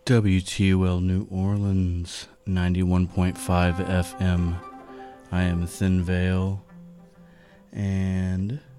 WTUL New Orleans, 91.5 FM. I am Thin Veil, and